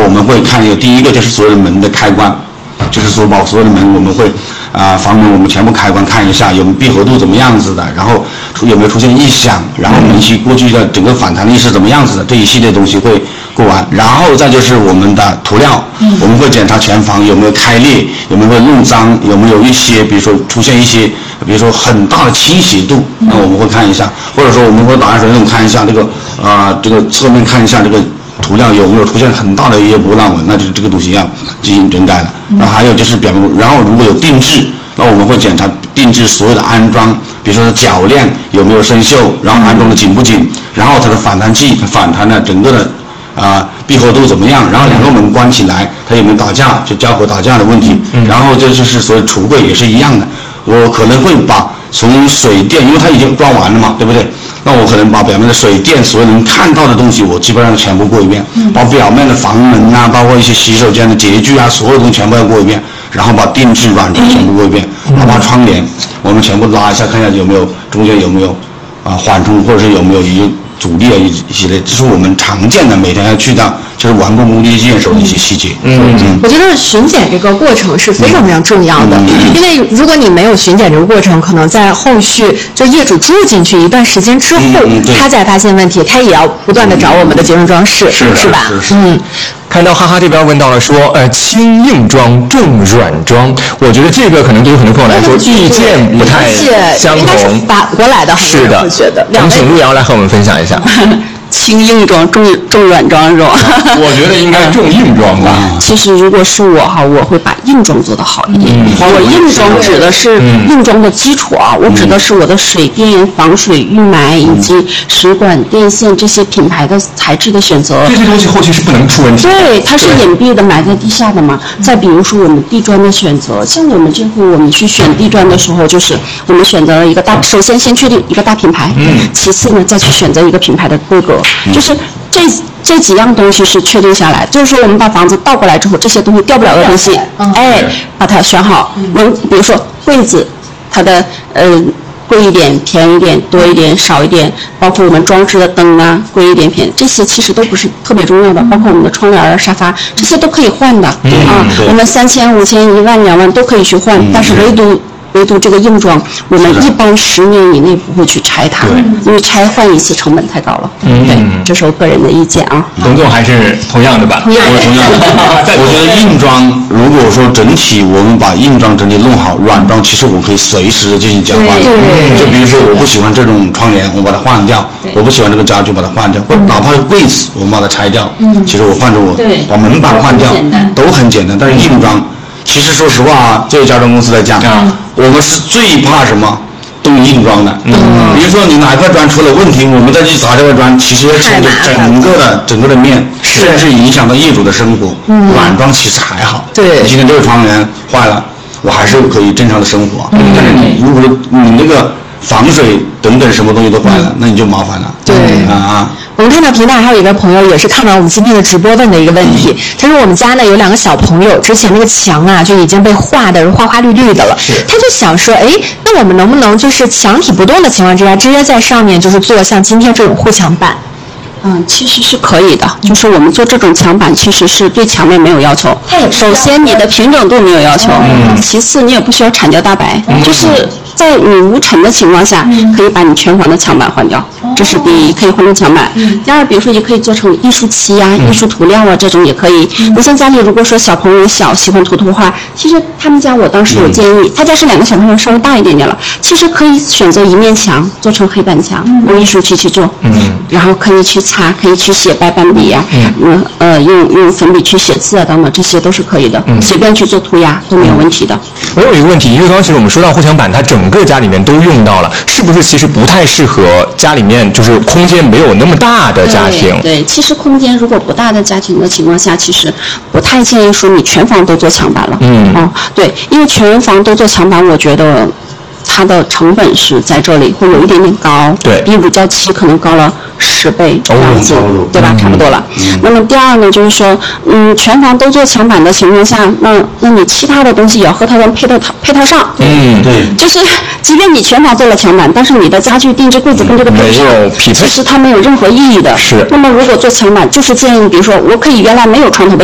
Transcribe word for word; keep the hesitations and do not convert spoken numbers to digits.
我们会看有第一个就是所有的门的开关，就是说把所有的门我们会啊、呃、房门我们全部开关看一下有没有闭合度怎么样子的，然后出有没有出现异响，然后门息过去的整个反弹力是怎么样子的，这一系列东西会过完，然后再就是我们的涂料，嗯、我们会检查全房有没有开裂，有没有弄脏，有没有一些比如说出现一些比如说很大的倾斜度，那我们会看一下，或者说我们会打下水那种看一下这个啊、呃、这个侧面看一下这个涂料有没有出现很大的一些波浪纹，那就是这个东西要进行整改了。然后还有就是表面，然后如果有定制，那我们会检查定制所有的安装，比如说铰链有没有生锈，然后安装的紧不紧，然后它的反弹器反弹的整个的啊、呃、闭合度怎么样，然后两个门关起来它有没有打架，就交合打架的问题。然后这就是所有橱柜也是一样的，我可能会把从水电，因为它已经装完了嘛，对不对？那我可能把表面的水电所有能看到的东西我基本上全部过一遍，嗯、把表面的房门啊，包括一些洗手间的洁具啊，所有东西全部要过一遍，然后把定制软装全部过一遍，嗯、哪怕窗帘我们全部拉一下，看一下有没有中间有没有啊缓冲，或者是有没有一些阻力啊一一系列，这是我们常见的每天要去到就是完工工地建设的一些细节。 嗯嗯，我觉得巡检这个过程是非常非常重要的，嗯、因为如果你没有巡检这个过程，可能在后续就业主住进去一段时间之后，嗯、他再发现问题，他也要不断的找我们的集成装饰， 是是吧？ 是是嗯。 看到哈哈这边问到了说，呃，轻硬装重软装，我觉得这个可能对于很多朋友来说意见不太相同。 反过来的， 是的， 觉得。 我们请陆瑶来和我们分享一下。 轻硬装重重软装是吧？ 我觉得应该重硬装吧。 其实如果是我哈，我会把硬装做得好一点。嗯、我硬装指的是硬装的基础啊，嗯、我指的是我的水电、防水、预埋以及水管、电线这些品牌的材质的选择。 这些东西后期是不能出问题的。 对，它是隐蔽的，埋在地下的嘛。再比如说我们地砖的选择，像我们这户我们去选地砖的时候，就是我们选择了一个大，首先先确定一个大品牌，嗯、其次呢再去选择一个品牌的规格。就是这这几样东西是确定下来，就是说我们把房子倒过来之后，这些东西掉不了的东西，嗯、哎，把它选好。能比如说柜子，它的呃贵一点、便宜一点、多一点、少一点，包括我们装饰的灯啊，贵一点、便宜，这些其实都不是特别重要的。包括我们的窗帘、沙发，这些都可以换的、嗯、啊。我们三千、五千、一万、两万都可以去换，嗯、但是唯独。唯独这个硬装，我们一般十年以内不会去拆它，因为拆换一次成本太高了。嗯，对，这是我个人的意见啊。 董总还是同样的吧？ 同样的， 同样的。我觉得硬装，如果说整体我们把硬装整体弄好，软装其实我可以随时进行交换。 对， 就比如说我不喜欢这种窗帘，我把它换掉；我不喜欢这个家具，把它换掉，或者哪怕是柜子，我们把它拆掉。嗯，其实我换成我把门板换掉，都很简单。但是硬装。其实说实话啊，作为家装公司来讲，嗯、我们是最怕什么动硬装的。嗯，比如说你哪块砖出了问题，我们再去砸这块砖，其实牵着整个的整个的面，甚至影响到业主的生活。嗯，软装其实还好。对，今天这个窗帘坏了，我还是可以正常的生活。嗯，但是你如果你那个防水等等什么东西都坏了，嗯、那你就麻烦了。 对啊啊。 我们看到平台还有一个朋友也是看完我们今天的直播问的一个问题，他说我们家呢有两个小朋友，之前那个墙啊就已经被画的花花绿绿的了，他就想说，哎，那我们能不能就是墙体不动的情况之下，直接在上面就是做像今天这种护墙板？ 嗯，其实是可以的，就是我们做这种墙板，其实是对墙面没有要求。首先，你的平整度没有要求，嗯、其次你也不需要铲掉大白，嗯、就是在你无尘的情况下，嗯、可以把你全房的墙板换掉，嗯、这是第一，可以换成墙板。嗯、第二，比如说也可以做成艺术漆啊、嗯、艺术涂料啊，这种也可以。你、嗯、像家里如果说小朋友小，喜欢涂图画，其实他们家我当时有建议，嗯、他家是两个小朋友稍微大一点点了，其实可以选择一面墙做成黑板墙，嗯、用艺术漆去做，嗯、然后可以去擦，可以去写白板笔呀、啊，嗯呃用用粉笔去写字啊等等，这些都是可以的，嗯、随便去做涂鸦都没有问题的。 我有一个问题，因为刚刚其实我们说到护墙板，它整个家里面都用到了，是不是其实不太适合家里面就是空间没有那么大的家庭？ 对，对其实空间如果不大的家庭的情况下，其实不太建议说你全房都做墙板了。嗯，哦，对，因为全房都做墙板，我觉得它的成本是在这里会有一点点高， 对， 比乳胶漆可能高了十倍这样子，哦、对吧？嗯、差不多了。嗯、那么第二呢，就是说，嗯，全房都做墙板的情况下，那那你其他的东西也要和它们配套配套上。 嗯，对。 就是即便你全房做了墙板，但是你的家具定制柜子跟这个配上，其实它没有任何意义的。 是。 那么如果做墙板，就是建议，比如说我可以原来没有床头